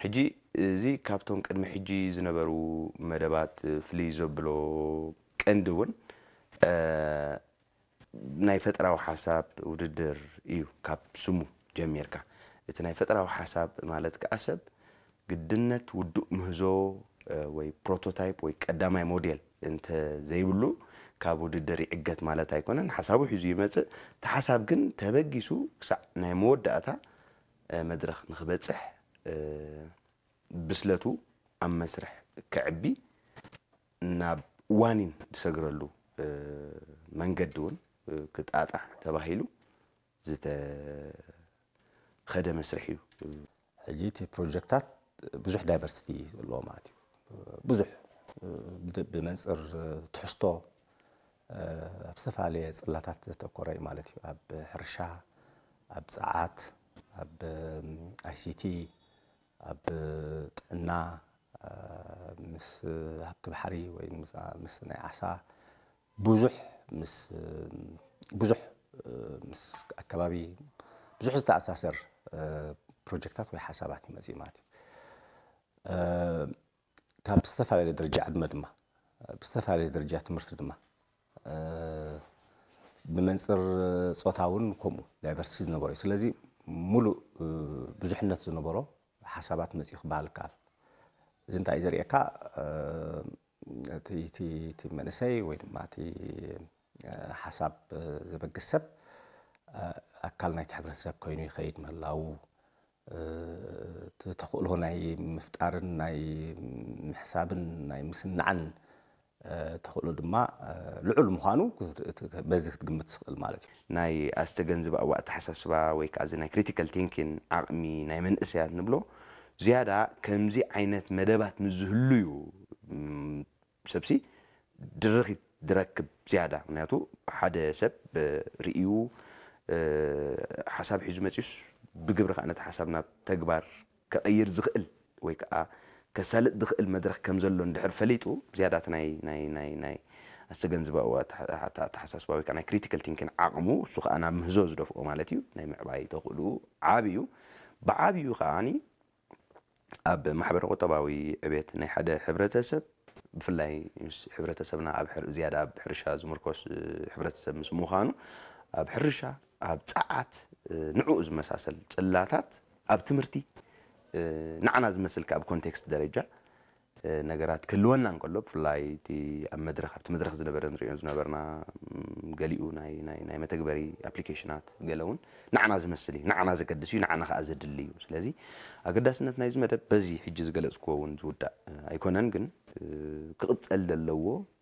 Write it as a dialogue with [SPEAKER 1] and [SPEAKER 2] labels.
[SPEAKER 1] ሕጂ እዚ ካብቶም ቅድሚ ሕጂ ዝነበሩ መደባት ፍልይ ዘብሎ ቀንዲ እውን ናይ ፈጠራዊ ሓሳብ ውድድር እዩ ካብ ስሙ ጀሚርካ እቲ ናይ ፈጠራዊ ሓሳብ ማለት ከዓ ሰብ ግድነት ውዱእ ምህዞ ወይ ፕሮቶታይፕ ወይ ቀዳማይ ሞዴል እንተ ዘይብሉ ካብ ውድድር ይዕገት ማለት ኣይኮነን ሓሳቡ ሒዙ ይመጽእ ተሓሳብ ግን ተበጊሱ ክሳዕ ናይ መወዳእታ መድረኽ ንኽበጽሕ ብስለቱ ኣብ መስርሕ ክዕቢ ናብ ዋኒን ዝሰግረሉ መንገዲ እውን ክጣጣሕ ተባሂሉ ዝተኸደ መስርሕ እዩ
[SPEAKER 2] ሕጂ እቲ ፕሮጀክታት ብዙሕ ዳይቨርሲቲ ዘለዎ ማለት እዩ ብዙሕ ብመንፅር ትሕዝቶ ኣብ ዝተፈላለየ ጽላታት ዘተኮረ እዩ ማለት እዩ ኣብ ሕርሻ ኣብ ፀዓት ኣብ ICT ኣብ ጥዕና ምስ ሃብቲ ባሕሪ ወይ ምስ ናይ ዓሳ ብዙሕ ምስ ኣከባቢ ብዙሕ ዝተኣሳሰር ፕሮጀክታት ወይ ሓሳባት ይመጽእ ማለት እዩ ካብ ዝተፈላለየ ደረጃ ዕድመ ድማ ብዝተፈላለየ ደረጃ ትምህርቲ ድማ ብመንፅር ጾታ እውን ከምኡ ዳይቨርሲቲ ዝነበሮ እዩ ስለዚ ሙሉእ ብዙሕነት ዝነበሮ ሓሳባት መጽኡ ክበሃል ይከኣል እዚ እንታይ ዘርእየካ እቲ መንእሰይ ወይ ድማ እቲ ሓሳብ ዘበግስ ሰብ ኣካል ናይቲ ሕብረተሰብ ኮይኑ ይኸይድ ምህላው ተኽእሎ ናይ ምፍጣርን ናይ ምሕሳብን ናይ ምስናዕን ተኽእሎ ድማ ልዑል ምዃኑ በዚ ክትግምት ትኽእል ማለት እዩ
[SPEAKER 1] ናይ ኣስተገንዝባ ዋእቲ ሓሳስባ ወይ ከዓ ናይ ክሪቲካል ቲንኪንግ ዓቕሚ ናይ መንእሰያት ንብሎ ዝያዳ ከምዚ ዓይነት መደባት ምዝህሉ እዩ ሰብሲ ድርኺት ድረክብ ዝያዳ ምክንያቱ ሓደ ሰብ ርእዩ ሓሳብ ሒዙ መፂስ ብግብሪ ከዓ ነቲ ሓሳብ ናብ ተግባር ከቐይር ዝኽእል ወይ ከዓ ከሳልጥ ዝኽእል መድረኽ ከም ዘሎ እንድሕር ፈሊጡ ዝያዳት ናይ ኣስተገንዝባዊ ተሓሳስባ ወይ ከዓ ናይ ክሪቲካል ቲንኪንግ ዓቕሙ እሱ ከዓ ናብ ምህዞ ዝደፍኦ ማለት እዩ ናይ ምዕባይ ተኽእሉ ዓብዩ ብዓብዩ ከዓኒ ኣብ ማሕበረ ቁጠባዊ ዕብየት ናይ ሓደ ሕብረተሰብ ብፍላይ ሕብረተሰብና ኣብ ዝያዳ ኣብ ሕርሻ ዝምርኮስ ሕብረተሰብ ምስ ምዃኑ ኣብ ሕርሻ ኣብ ፀዓት ንዕኡ ዝመሳሰል ጽላታት ኣብ ትምህርቲ ንዓና ዝመስል ካብ ኮንቴክስት ደረጃ ነገራት ክህልወና እንከሎ ብፍላይ እቲ ኣብ መድረኽ ኣብቲ መድረኽ ዝነበረ ንሪኦ ዝነበርና ገሊኡ ናይ መተግበሪ ኣፕሊኬሽናት ገለ እውን ንዓና ዝመስል እዩ ንዓና ዘገድስ እዩ ንዓና ከዓ ዘድሊ እዩ ስለዚ ኣገዳስነት ናይዚ መደብ በዚ ሕጂ ዝገለጽክዎ እውን ዝውዳእ ኣይኮነን ግን ክቕፀል ዘለዎ